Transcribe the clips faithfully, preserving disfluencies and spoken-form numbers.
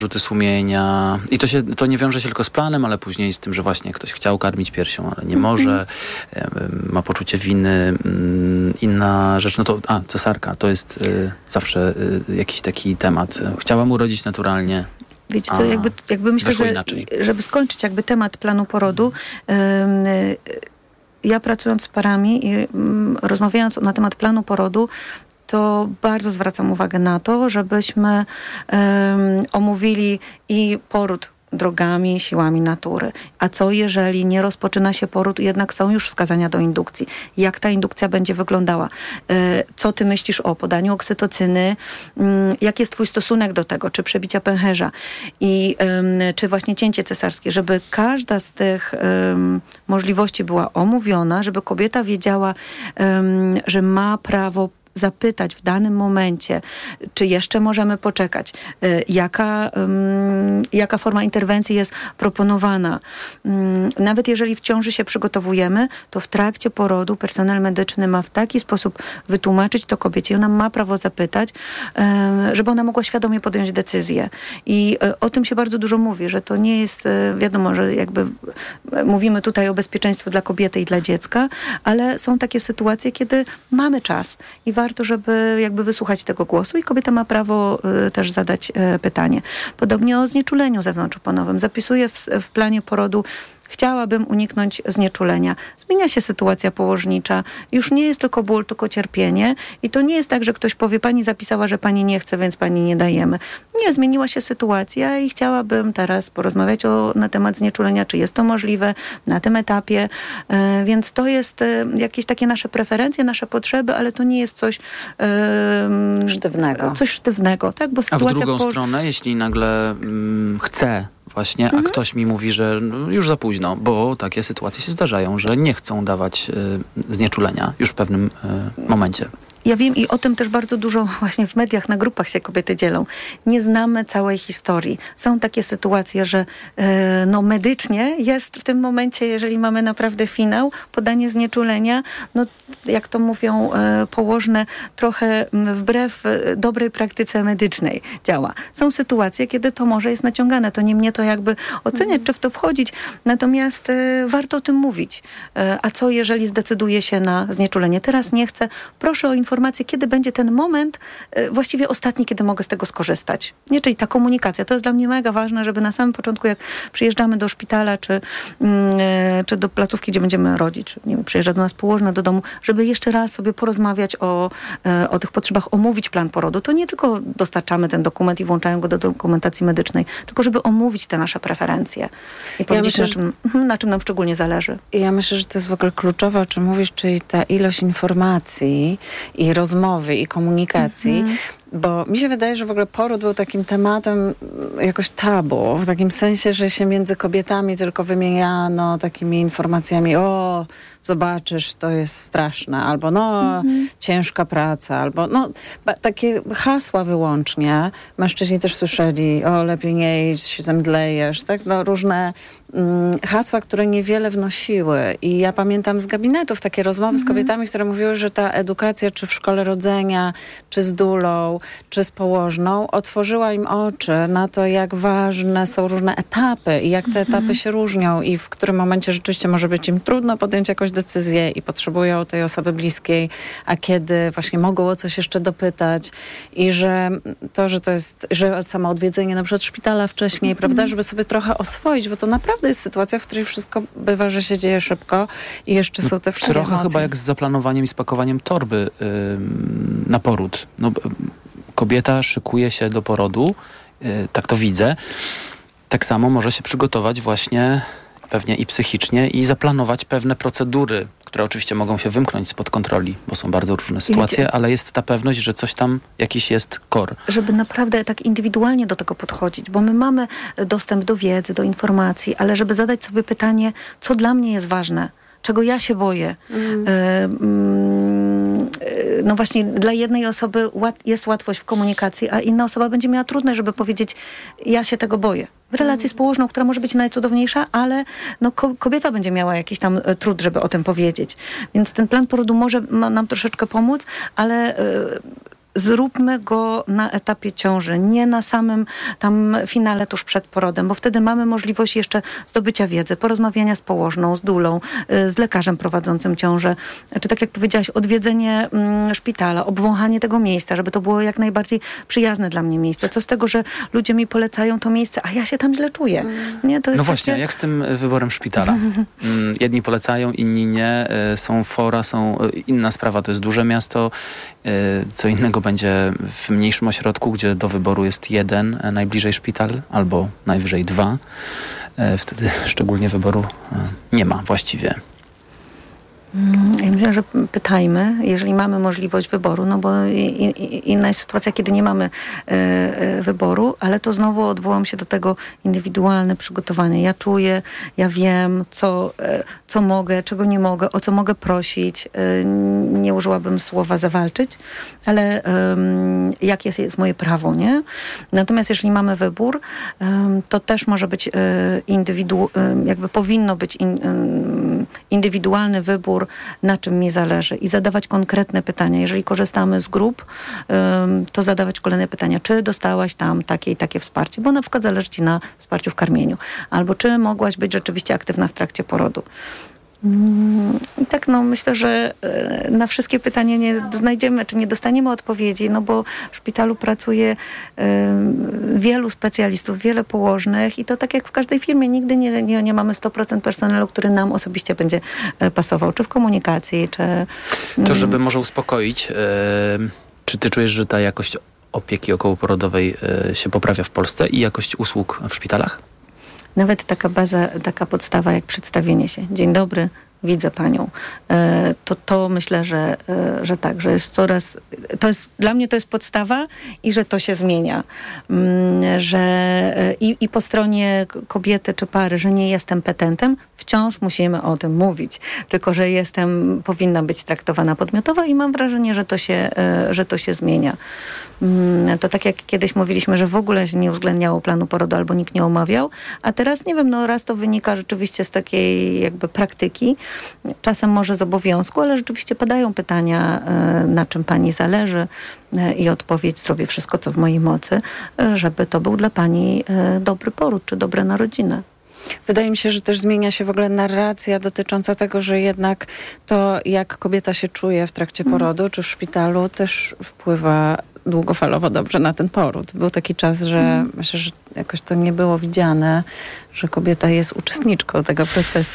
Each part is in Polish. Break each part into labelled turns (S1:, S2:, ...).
S1: rzuty sumienia. I to, się, to nie wiąże się tylko z planem, ale później z tym, że właśnie ktoś chciał karmić piersią, ale nie może. Ma poczucie winy. Inna rzecz, no to a, cesarka, to jest y, zawsze y, jakiś taki temat. Chciałam urodzić naturalnie.
S2: Wiecie co, jakby, jakby myślę, że
S1: inaczej.
S2: żeby skończyć jakby temat planu porodu, hmm. y, ja pracując z parami i y, rozmawiając na temat planu porodu, to bardzo zwracam uwagę na to, żebyśmy um, omówili i poród drogami, siłami natury. A co jeżeli nie rozpoczyna się poród, jednak są już wskazania do indukcji? Jak ta indukcja będzie wyglądała? Co ty myślisz o podaniu oksytocyny? Jaki jest twój stosunek do tego? Czy przebicia pęcherza? I czy właśnie cięcie cesarskie? Żeby każda z tych um, możliwości była omówiona, żeby kobieta wiedziała, um, że ma prawo zapytać w danym momencie, czy jeszcze możemy poczekać, jaka, um, jaka forma interwencji jest proponowana. Um, nawet jeżeli w ciąży się przygotowujemy, to w trakcie porodu personel medyczny ma w taki sposób wytłumaczyć to kobiecie, ona ma prawo zapytać, um, żeby ona mogła świadomie podjąć decyzję. I um, o tym się bardzo dużo mówi, że to nie jest, um, wiadomo, że jakby mówimy tutaj o bezpieczeństwie dla kobiety i dla dziecka, ale są takie sytuacje, kiedy mamy czas i warto, żeby jakby wysłuchać tego głosu i kobieta ma prawo y, też zadać y, pytanie. Podobnie o znieczuleniu zewnątrzoponowym. Zapisuję w, w planie porodu, chciałabym uniknąć znieczulenia. Zmienia się sytuacja położnicza. Już nie jest tylko ból, tylko cierpienie. I to nie jest tak, że ktoś powie, pani zapisała, że pani nie chce, więc pani nie dajemy. Nie, zmieniła się sytuacja i chciałabym teraz porozmawiać o, na temat znieczulenia, czy jest to możliwe na tym etapie. E, więc to jest e, jakieś takie nasze preferencje, nasze potrzeby, ale to nie jest coś e,
S3: sztywnego.
S2: Coś sztywnego, tak? Bo sytuacja
S1: A w drugą
S2: po...
S1: stronę, jeśli nagle mm, chce właśnie,
S2: mhm.
S1: a ktoś mi mówi, że już za późno, bo takie sytuacje się zdarzają, że nie chcą dawać y, znieczulenia już w pewnym y, momencie.
S2: Ja wiem i o tym też bardzo dużo właśnie w mediach, na grupach się kobiety dzielą. Nie znamy całej historii. Są takie sytuacje, że e, no medycznie jest w tym momencie, jeżeli mamy naprawdę finał, podanie znieczulenia, no jak to mówią e, położne, trochę wbrew dobrej praktyce medycznej działa. Są sytuacje, kiedy to może jest naciągane. To nie mnie to jakby oceniać, mm. czy w to wchodzić. Natomiast e, warto o tym mówić. E, a co jeżeli zdecyduje się na znieczulenie? Teraz nie chcę. Proszę o informację, informację, kiedy będzie ten moment, właściwie ostatni, kiedy mogę z tego skorzystać. Nie, czyli ta komunikacja. To jest dla mnie mega ważne, żeby na samym początku, jak przyjeżdżamy do szpitala, czy, czy do placówki, gdzie będziemy rodzić, czy nie wiem, przyjeżdża do nas położna do domu, żeby jeszcze raz sobie porozmawiać o, o tych potrzebach, omówić plan porodu. To nie tylko dostarczamy ten dokument i włączają go do dokumentacji medycznej, tylko żeby omówić te nasze preferencje i powiedzieć, ja myślę, na, czym, na czym nam szczególnie zależy.
S3: Ja myślę, że to jest w ogóle kluczowe, o czym mówisz, czyli ta ilość informacji i rozmowy i komunikacji, mm-hmm. bo mi się wydaje, że w ogóle poród był takim tematem jakoś tabu, w takim sensie, że się między kobietami tylko wymieniano takimi informacjami, o, zobaczysz, to jest straszne, albo no, mm-hmm. ciężka praca, albo no, ba- takie hasła wyłącznie. Mężczyźni też słyszeli, o, lepiej nie idź, zemdlejesz, tak, no, różne mm, hasła, które niewiele wnosiły. I ja pamiętam z gabinetów takie rozmowy mm-hmm. z kobietami, które mówiły, że ta edukacja, czy w szkole rodzenia, czy z dulą, czy z położną, otworzyła im oczy na to, jak ważne są różne etapy i jak te mm-hmm. etapy się różnią i w którym momencie rzeczywiście może być im trudno podjąć jakąś decyzję i potrzebują tej osoby bliskiej, a kiedy właśnie mogą o coś jeszcze dopytać i że to, że to jest, że samo odwiedzenie na przykład szpitala wcześniej, mm-hmm. prawda, żeby sobie trochę oswoić, bo to naprawdę jest sytuacja, w której wszystko bywa, że się dzieje szybko i jeszcze no, są te wszystkie
S1: trochę
S3: emocje.
S1: chyba jak z zaplanowaniem i spakowaniem torby yy, na poród. No, kobieta szykuje się do porodu, yy, tak to widzę. Tak samo może się przygotować właśnie pewnie i psychicznie i zaplanować pewne procedury, które oczywiście mogą się wymknąć spod kontroli, bo są bardzo różne sytuacje, wiecie, ale jest ta pewność, że coś tam, jakiś jest core.
S2: Żeby naprawdę tak indywidualnie do tego podchodzić, bo my mamy dostęp do wiedzy, do informacji, ale żeby zadać sobie pytanie, co dla mnie jest ważne, czego ja się boję. Mm. Y, y, no właśnie dla jednej osoby łat, jest łatwość w komunikacji, a inna osoba będzie miała trudność, żeby powiedzieć, ja się tego boję. W relacji z położną, która może być najcudowniejsza, ale no, ko- kobieta będzie miała jakiś tam y, trud, żeby o tym powiedzieć. Więc ten plan porodu może ma nam troszeczkę pomóc, ale y, zróbmy go na etapie ciąży, nie na samym tam finale tuż przed porodem, bo wtedy mamy możliwość jeszcze zdobycia wiedzy, porozmawiania z położną, z dulą, z lekarzem prowadzącym ciążę, czy tak jak powiedziałaś, odwiedzenie mm, szpitala, obwąchanie tego miejsca, żeby to było jak najbardziej przyjazne dla mnie miejsce. Co z tego, że ludzie mi polecają to miejsce, a ja się tam źle czuję. Nie? To jest
S1: no właśnie,
S2: takie...
S1: jak z tym wyborem szpitala? Jedni polecają, inni nie. Są fora, są inna sprawa, to jest duże miasto. Co innego będzie w mniejszym ośrodku, gdzie do wyboru jest jeden najbliżej szpital, albo najwyżej dwa. Wtedy szczególnie wyboru nie ma właściwie.
S2: Ja myślę, że pytajmy, jeżeli mamy możliwość wyboru, no bo inna jest sytuacja, kiedy nie mamy e, wyboru, ale to znowu odwołam się do tego indywidualne przygotowanie. Ja czuję, ja wiem, co, e, co mogę, czego nie mogę, o co mogę prosić. E, nie użyłabym słowa zawalczyć, ale e, jakie jest, jest moje prawo, nie? Natomiast jeżeli mamy wybór, e, to też może być e, indywidu, e, jakby powinno być in, e, indywidualny wybór, na czym mi zależy i zadawać konkretne pytania. Jeżeli korzystamy z grup, to zadawać kolejne pytania. Czy dostałaś tam takie i takie wsparcie? Bo na przykład zależy ci na wsparciu w karmieniu. Albo czy mogłaś być rzeczywiście aktywna w trakcie porodu. I tak no myślę, że na wszystkie pytania nie znajdziemy, czy nie dostaniemy odpowiedzi, no bo w szpitalu pracuje wielu specjalistów, wiele położnych i to tak jak w każdej firmie, nigdy nie, nie, nie mamy sto procent personelu, który nam osobiście będzie pasował, czy w komunikacji, czy...
S1: To żeby może uspokoić, czy ty czujesz, że ta jakość opieki okołoporodowej się poprawia w Polsce i jakość usług w szpitalach?
S2: Nawet taka baza, taka podstawa jak przedstawienie się. Dzień dobry, widzę panią. To, to myślę, że, że tak, że jest coraz... To jest, dla mnie to jest podstawa i że to się zmienia. Że i, i po stronie kobiety czy pary, że nie jestem petentem, wciąż musimy o tym mówić. Tylko, że jestem, powinna być traktowana podmiotowo i mam wrażenie, że to się, że to się zmienia. To tak jak kiedyś mówiliśmy, że w ogóle się nie uwzględniało planu porodu albo nikt nie omawiał, a teraz nie wiem, no raz to wynika rzeczywiście z takiej jakby praktyki, czasem może z obowiązku, ale rzeczywiście padają pytania, na czym pani zależy i odpowiedź: zrobię wszystko, co w mojej mocy, żeby to był dla pani dobry poród czy dobre narodziny.
S3: Wydaje mi się, że też zmienia się w ogóle narracja dotycząca tego, że jednak to, jak kobieta się czuje w trakcie porodu czy w szpitalu, też wpływa długofalowo dobrze na ten poród. Był taki czas, że mm. myślę, że jakoś to nie było widziane, że kobieta jest uczestniczką tego procesu,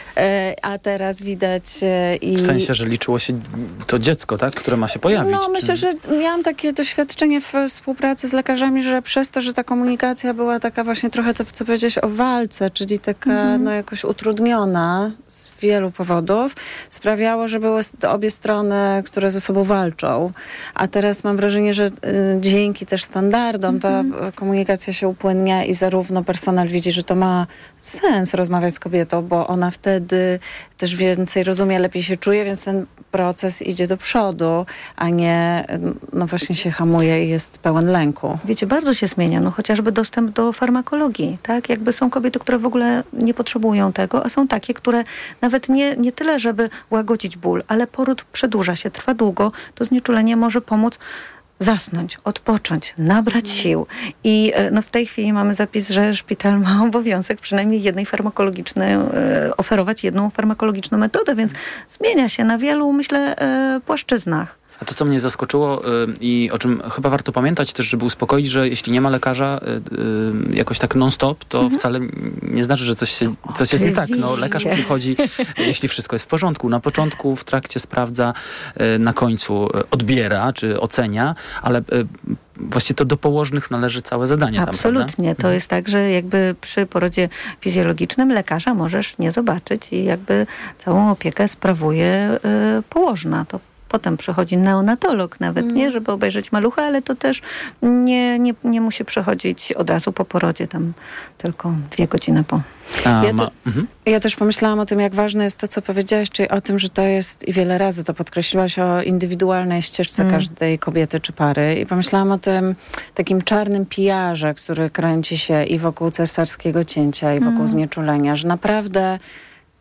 S3: a teraz widać i...
S1: W sensie, że liczyło się to dziecko, tak? Które ma się pojawić.
S3: No,
S1: czy...
S3: myślę, że miałam takie doświadczenie w współpracy z lekarzami, że przez to, że ta komunikacja była taka właśnie trochę to, co powiedziałeś o walce, czyli taka mm. no jakoś utrudniona z wielu powodów, sprawiało, że były obie strony, które ze sobą walczą. A teraz mam wrażenie, że y, dzięki też standardom mm. ta komunikacja się upłynnia i zarówno personel widzi, że to ma sens rozmawiać z kobietą, bo ona wtedy też więcej rozumie, lepiej się czuje, więc ten proces idzie do przodu, a nie no właśnie się hamuje i jest pełen lęku.
S2: Wiecie, bardzo się zmienia, no chociażby dostęp do farmakologii, tak? Jakby są kobiety, które w ogóle nie potrzebują tego, a są takie, które nawet nie, nie tyle, żeby łagodzić ból, ale poród przedłuża się, trwa długo, to znieczulenie może pomóc zasnąć, odpocząć, nabrać sił. I no, w tej chwili mamy zapis, że szpital ma obowiązek przynajmniej jednej farmakologicznej, e, oferować jedną farmakologiczną metodę, więc zmienia się na wielu, myślę, e, płaszczyznach.
S1: A to, co mnie zaskoczyło yy, i o czym chyba warto pamiętać też, żeby uspokoić, że jeśli nie ma lekarza yy, jakoś tak non-stop, to mhm. wcale nie znaczy, że coś, się, coś jest nie tak. No, lekarz przychodzi, jeśli wszystko jest w porządku. Na początku, w trakcie sprawdza, yy, na końcu odbiera czy ocenia, ale yy, właściwie to do położnych należy całe zadanie.
S2: Absolutnie.
S1: Tam,
S2: to mhm. jest tak, że jakby przy porodzie fizjologicznym lekarza możesz nie zobaczyć i jakby całą opiekę sprawuje yy, położna. To potem przychodzi neonatolog nawet, mm. nie, żeby obejrzeć malucha, ale to też nie, nie, nie musi przechodzić od razu po porodzie, tam tylko dwie godziny po.
S1: A,
S3: ja,
S1: ma,
S3: mhm. ja też pomyślałam o tym, jak ważne jest to, co powiedziałaś, czyli o tym, że to jest, i wiele razy to podkreśliłaś, o indywidualnej ścieżce mm. każdej kobiety czy pary. I pomyślałam o tym takim czarnym pijarze, który kręci się i wokół cesarskiego cięcia, i wokół mm. znieczulenia, że naprawdę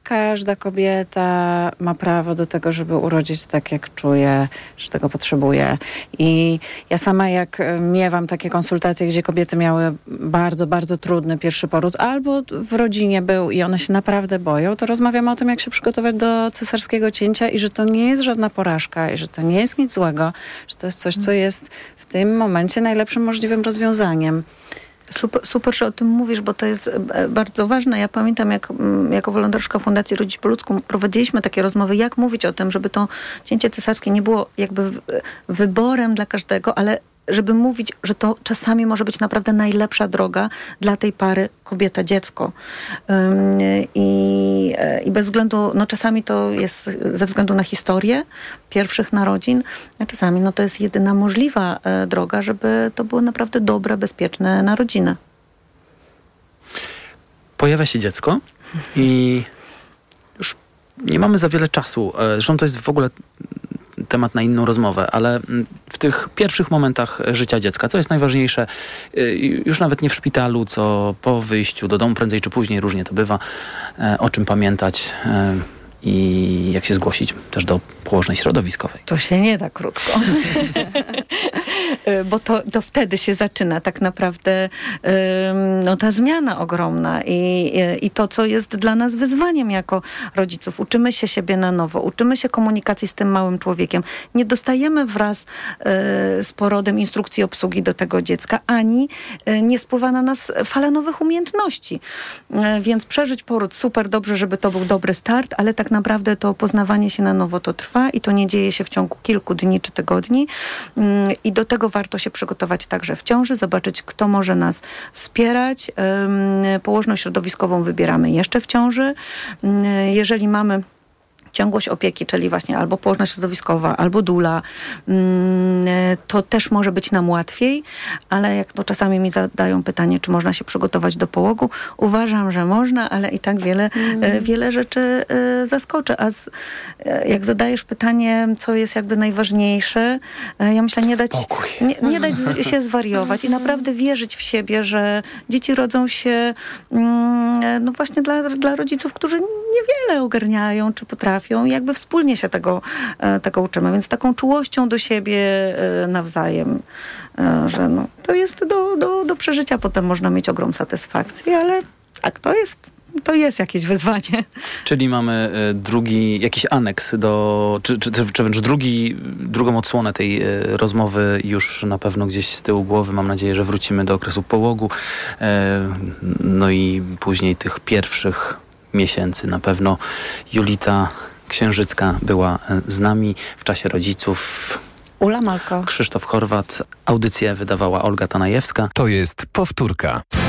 S3: każda kobieta ma prawo do tego, żeby urodzić tak, jak czuje, że tego potrzebuje. I ja sama jak miewam takie konsultacje, gdzie kobiety miały bardzo, bardzo trudny pierwszy poród, albo w rodzinie był i one się naprawdę boją, to rozmawiamy o tym, jak się przygotować do cesarskiego cięcia i że to nie jest żadna porażka i że to nie jest nic złego, że to jest coś, co jest w tym momencie najlepszym możliwym rozwiązaniem.
S2: Super, super, że o tym mówisz, bo to jest bardzo ważne. Ja pamiętam, jak jako wolontariuszka Fundacji Rodzić po ludzku prowadziliśmy takie rozmowy, jak mówić o tym, żeby to cięcie cesarskie nie było jakby wyborem dla każdego, ale żeby mówić, że to czasami może być naprawdę najlepsza droga dla tej pary kobieta-dziecko. I, i bez względu, no czasami to jest ze względu na historię pierwszych narodzin, a czasami no to jest jedyna możliwa droga, żeby to były naprawdę dobre, bezpieczne narodziny.
S1: Pojawia się dziecko i już nie mamy za wiele czasu. Zresztą to jest w ogóle temat na inną rozmowę, ale w tych pierwszych momentach życia dziecka, co jest najważniejsze, już nawet nie w szpitalu, co po wyjściu do domu, prędzej czy później, różnie to bywa, o czym pamiętać i jak się zgłosić też do położnej środowiskowej.
S2: To się nie da krótko. Bo to, to wtedy się zaczyna tak naprawdę no, ta zmiana ogromna i, i to, co jest dla nas wyzwaniem jako rodziców. Uczymy się siebie na nowo, uczymy się komunikacji z tym małym człowiekiem. Nie dostajemy wraz z porodem instrukcji obsługi do tego dziecka, ani nie spływa na nas fala nowych umiejętności. Więc przeżyć poród super, dobrze, żeby to był dobry start, ale tak naprawdę to poznawanie się na nowo to trwa i to nie dzieje się w ciągu kilku dni czy tygodni. I do tego warto się przygotować także w ciąży, zobaczyć, kto może nas wspierać. Położną środowiskową wybieramy jeszcze w ciąży. Jeżeli mamy ciągłość opieki, czyli właśnie albo położna środowiskowa, albo dula, to też może być nam łatwiej, ale jak to czasami mi zadają pytanie, czy można się przygotować do połogu, uważam, że można, ale i tak wiele, mm. wiele rzeczy zaskoczy. A z, jak zadajesz pytanie, co jest jakby najważniejsze, ja myślę, nie dać, nie, nie dać się zwariować i naprawdę wierzyć w siebie, że dzieci rodzą się no właśnie dla, dla rodziców, którzy niewiele ogarniają, czy potrafią. Jakby wspólnie się tego, tego uczymy. Więc taką czułością do siebie nawzajem, że no, to jest do, do, do przeżycia. Potem można mieć ogrom satysfakcji, ale tak to jest. To jest jakieś wyzwanie.
S1: Czyli mamy drugi, jakiś aneks do, czy, czy, czy wręcz drugi, drugą odsłonę tej rozmowy już na pewno gdzieś z tyłu głowy. Mam nadzieję, że wrócimy do okresu połogu. No i później tych pierwszych miesięcy. Na pewno Julita Księżycka była z nami w czasie rodziców.
S3: Ula Malko.
S1: Krzysztof Chorwat. Audycję wydawała Olga Tanajewska.
S4: To jest powtórka.